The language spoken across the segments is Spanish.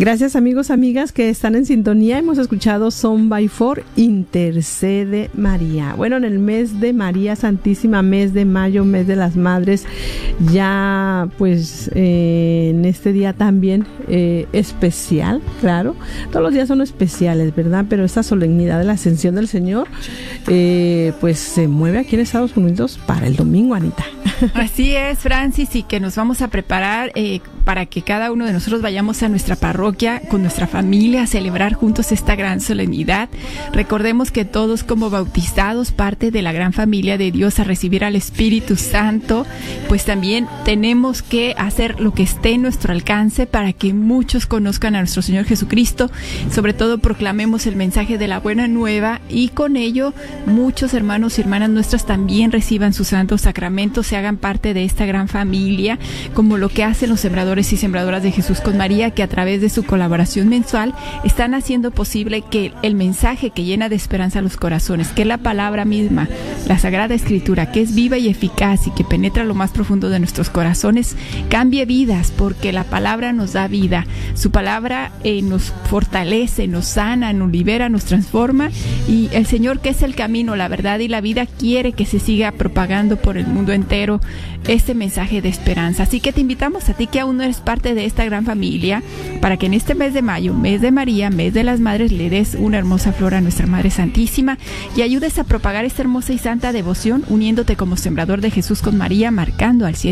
Gracias amigos, amigas que están en sintonía. Hemos escuchado Son by Four, Intercede María. Bueno, en el mes de María Santísima, mes de mayo, mes de las Madres, ya pues en este día también especial, claro. Todos los días son especiales, ¿verdad? Pero esta solemnidad de la Ascensión del Señor pues se mueve aquí en Estados Unidos para el domingo, Anita. Así es, Francis, y que nos vamos a preparar para que cada uno de nosotros vayamos a nuestra parroquia con nuestra familia a celebrar juntos esta gran solemnidad. Recordemos que todos como bautizados, parte de la gran familia de Dios, a recibir al Espíritu Santo, pues también tenemos que hacer lo que esté en nuestro alcance para que muchos conozcan a nuestro Señor Jesucristo. Sobre todo proclamemos el mensaje de la buena nueva y con ello muchos hermanos y hermanas nuestras también reciban sus santos sacramentos, se hagan parte de esta gran familia, como lo que hacen los sembradores y sembradoras de Jesús con María, que a través de su colaboración mensual están haciendo posible que el mensaje que llena de esperanza a los corazones, que es la palabra misma, la Sagrada Escritura, que es viva y eficaz y que penetra lo más profundo de nuestros corazones, cambie vidas, porque la palabra nos da vida. Su palabra nos fortalece, nos sana, nos libera, nos transforma, y el Señor, que es el camino, la verdad y la vida, quiere que se siga propagando por el mundo entero este mensaje de esperanza. Así que te invitamos a ti que aún no eres parte de esta gran familia, para que en este mes de mayo, mes de María, mes de las Madres, le des una hermosa flor a nuestra Madre Santísima y ayudes a propagar esta hermosa y santa devoción uniéndote como sembrador de Jesús con María, marcando al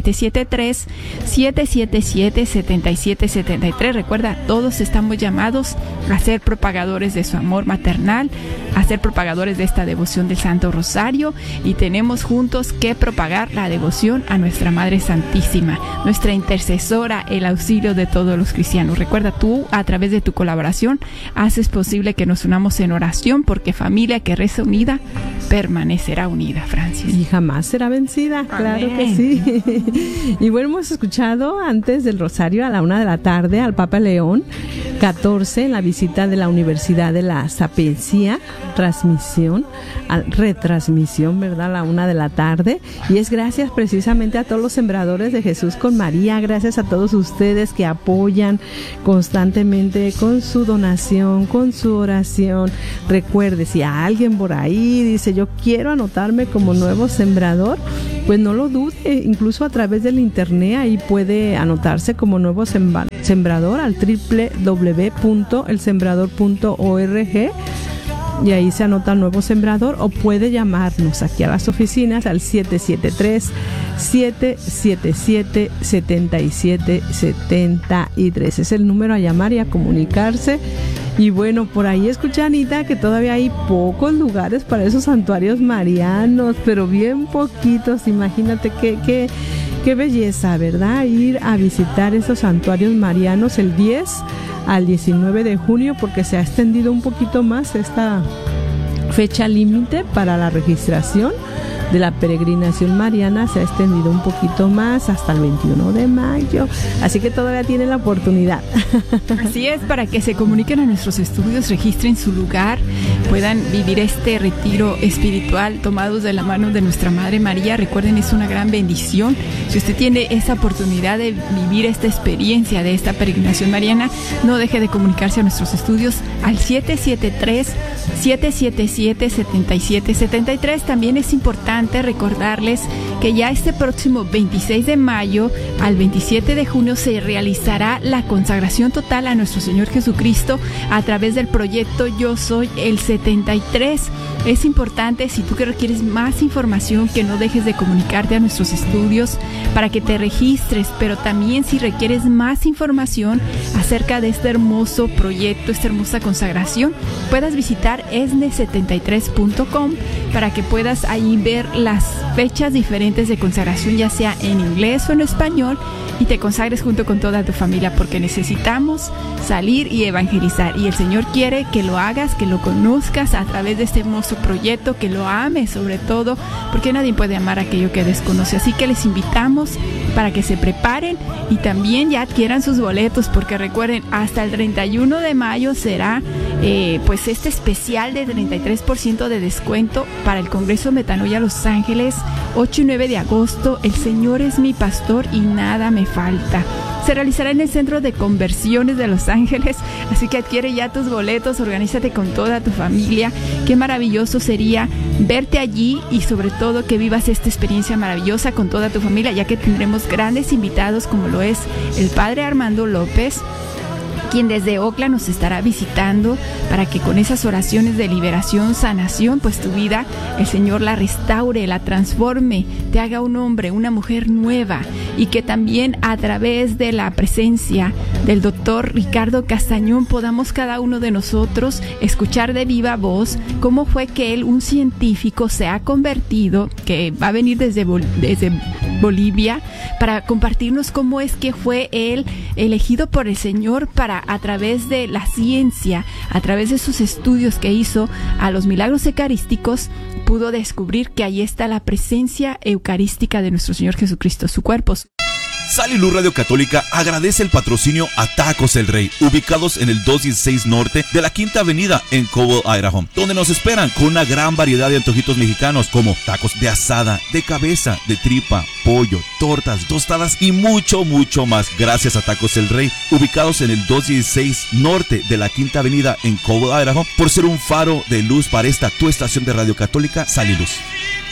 773-777-7773. Recuerda, todos estamos llamados a ser propagadores de su amor maternal, a ser propagadores de esta devoción del Santo Rosario, y tenemos juntos que propagar la devoción a nuestra Madre Santísima, nuestra intercesora, el auxilio de todos los cristianos. Recuerda, tú a través de tu colaboración haces posible que nos unamos en oración, porque familia que reza unida permanecerá unida, Francis. Y jamás será vencida. Amén. Claro que sí. Y bueno, hemos escuchado antes del Rosario a la 1:00 p.m. al Papa León XIV en la visita de la Universidad de la Sapiencia, retransmisión, ¿verdad? A la 1:00 p.m. Y es gracias precisamente a todos los sembradores de Jesús con María, gracias a todos ustedes que apoyan constantemente con su donación, con su oración. Recuerde, si a alguien por ahí dice yo quiero anotarme como nuevo sembrador, pues no lo dude, incluso a través del internet ahí puede anotarse como nuevo sembrador al www.elsembrador.org, y ahí se anota nuevo sembrador, o puede llamarnos aquí a las oficinas al 773-777-7773. Es el número a llamar y a comunicarse. Y bueno, por ahí escuché, Anita, que todavía hay pocos lugares para esos santuarios marianos, pero bien poquitos. Imagínate qué belleza, ¿verdad? Ir a visitar esos santuarios marianos el 10 al 19 de junio, porque se ha extendido un poquito más esta fecha límite para la registración de la peregrinación mariana. Se ha extendido un poquito más hasta el 21 de mayo, así que todavía tienen la oportunidad. Así es, para que se comuniquen a nuestros estudios, registren su lugar, puedan vivir este retiro espiritual tomados de la mano de nuestra Madre María. Recuerden, es una gran bendición. Si usted tiene esa oportunidad de vivir esta experiencia de esta peregrinación mariana, no deje de comunicarse a nuestros estudios al 773-777-7773. También es importante recordarles que ya este próximo 26 de mayo al 27 de junio se realizará la consagración total a nuestro Señor Jesucristo a través del proyecto Yo Soy el 73. Es importante, si tú que requieres más información, que no dejes de comunicarte a nuestros estudios para que te registres, pero también si requieres más información acerca de este hermoso proyecto, esta hermosa consagración, puedas visitar esne73.com para que puedas ahí ver las fechas diferentes de consagración, ya sea en inglés o en español, y te consagres junto con toda tu familia, porque necesitamos salir y evangelizar, y el Señor quiere que lo hagas, que lo conozcas a través de este hermoso proyecto, que lo ames sobre todo, porque nadie puede amar aquello que desconoce. Así que les invitamos para que se preparen y también ya adquieran sus boletos, porque recuerden, hasta el 31 de mayo será pues este especial de 33% de descuento para el Congreso Metanoia Los Ángeles 8 y 9 de agosto, El Señor es mi pastor y nada me falta. Se realizará en el Centro de Conversiones de Los Ángeles, así que adquiere ya tus boletos, organízate con toda tu familia. Qué maravilloso sería verte allí y sobre todo que vivas esta experiencia maravillosa con toda tu familia, ya que tendremos grandes invitados como lo es el Padre Armando López, quien desde Oakland nos estará visitando para que con esas oraciones de liberación, sanación, pues tu vida, el Señor la restaure, la transforme, te haga un hombre, una mujer nueva, y que también a través de la presencia del doctor Ricardo Castañón podamos cada uno de nosotros escuchar de viva voz cómo fue que él, un científico, se ha convertido, que va a venir desde Bolivia, para compartirnos cómo es que fue él elegido por el Señor para, a través de la ciencia, a través de sus estudios que hizo a los milagros eucarísticos, pudo descubrir que ahí está la presencia eucarística de nuestro Señor Jesucristo, su cuerpo. Sal y Luz Radio Católica agradece el patrocinio a Tacos El Rey, ubicados en el 216 Norte de la Quinta Avenida en Cobble, Idaho, donde nos esperan con una gran variedad de antojitos mexicanos como tacos de asada, de cabeza, de tripa, pollo, tortas, tostadas y mucho, mucho más. Gracias a Tacos El Rey, ubicados en el 216 Norte de la Quinta Avenida en Cobble, Idaho, por ser un faro de luz para esta tu estación de Radio Católica, Sal y Luz.